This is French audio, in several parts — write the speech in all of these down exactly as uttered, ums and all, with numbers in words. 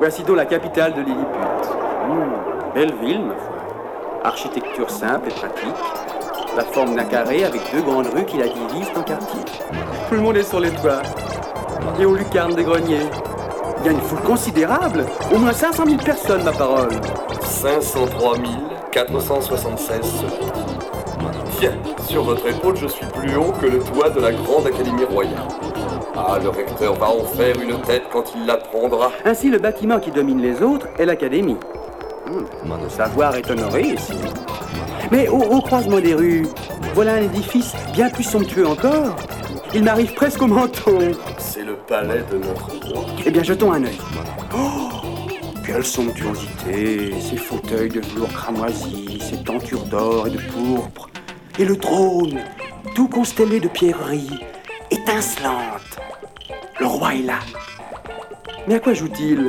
Voici donc la capitale de Lilliput. Mmh, belle ville, ma foi. Architecture simple et pratique. La forme d'un carré avec deux grandes rues qui la divisent en quartiers. Tout le monde est sur les toits. Et on lucarne des greniers. Il y a une foule considérable. Au moins cinq cent mille personnes, ma parole. cinq cent trois mille quatre cent soixante-seize secondes. Tiens, sur votre épaule, je suis plus haut que le toit de la Grande Académie Royale. Ah, le recteur va en faire une tête quand il l'apprendra. Ainsi, le bâtiment qui domine les autres est l'Académie. Hum, le savoir est honoré ici. Mais au, au croisement des rues, voilà un édifice bien plus somptueux encore. Il m'arrive presque au menton. C'est le palais de notre roi. Eh bien, jetons un œil. Oh, quelle somptuosité. Ces fauteuils de velours cramoisi, ces tentures d'or et de pourpre. Et le trône, tout constellé de pierreries, étincelante. Le roi est là. Mais à quoi joue-t-il?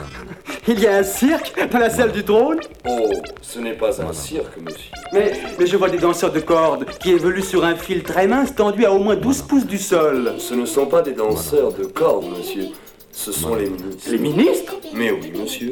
Il y a un cirque dans la salle du trône? Oh, ce n'est pas un cirque, monsieur. Mais, mais je vois des danseurs de cordes qui évoluent sur un fil très mince tendu à au moins douze pouces du sol. Ce ne sont pas des danseurs de cordes, monsieur. Ce sont les ministres. Les ministres? Mais oui, monsieur.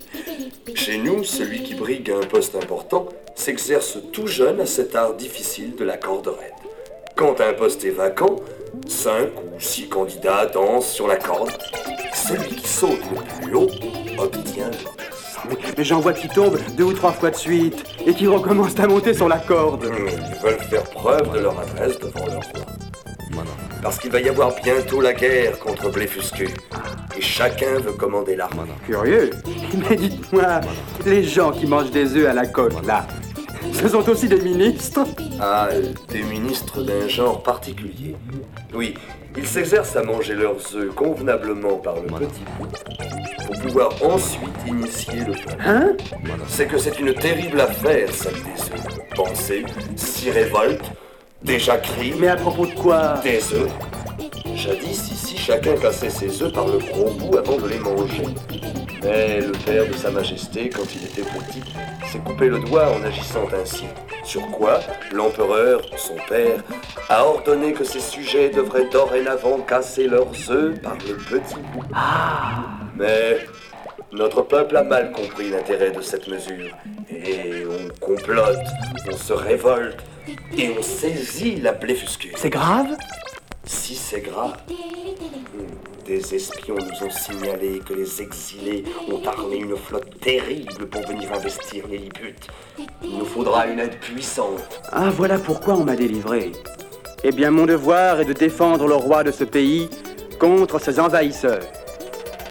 Chez nous, celui qui brigue un poste important s'exerce tout jeune à cet art difficile de la corde raide. Quand un poste est vacant, cinq ou six candidats dansent sur la corde. Celui qui saute le plus haut obtient le poste. Mais, mais j'en vois qui tombent deux ou trois fois de suite et qui recommencent à monter sur la corde. Ils veulent faire preuve de leur adresse devant leur roi. Parce qu'il va y avoir bientôt la guerre contre Blefuscu. Et chacun veut commander l'armée. Curieux. Mais dites-moi, les gens qui mangent des œufs à la côte, là, ce sont aussi des ministres? Ah, des ministres d'un genre particulier. Oui, ils s'exercent à manger leurs œufs convenablement par le petit bout, pour pouvoir ensuite initier le peuple. Hein? C'est que c'est une terrible affaire, celle des œufs. Pensez, six révoltes, déjà crime. Mais à propos de quoi? Des œufs. Jadis, ici, chacun cassait ses œufs par le gros bout avant de les manger. Mais le père de Sa Majesté, quand il était petit, s'est coupé le doigt en agissant ainsi. Sur quoi, l'empereur, son père, a ordonné que ses sujets devraient dorénavant casser leurs œufs par le petit bout. Ah. Mais notre peuple a mal compris l'intérêt de cette mesure. Et on complote, on se révolte, et on saisit la Blefuscu. C'est grave? Si c'est grave. Des espions nous ont signalé que les exilés ont armé une flotte terrible pour venir investir Lilliput. Il nous faudra une aide puissante. Ah, voilà pourquoi on m'a délivré. Eh bien, mon devoir est de défendre le roi de ce pays contre ses envahisseurs.